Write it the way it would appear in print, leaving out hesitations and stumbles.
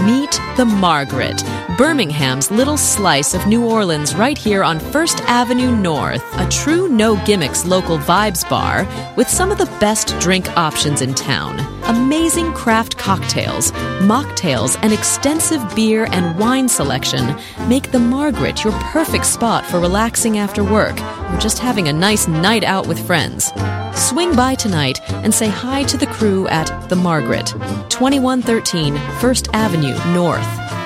Meet the Margaret, Birmingham's little slice of New Orleans right here on First Avenue North. A true no-gimmicks local vibes bar with some of the best drink options in town. Amazing craft cocktails, mocktails, and extensive beer and wine selection make the Margaret your perfect spot for relaxing after work or just having a nice night out with friends. Swing by tonight and say hi to the crew at The Margaret, 2113 First Avenue North.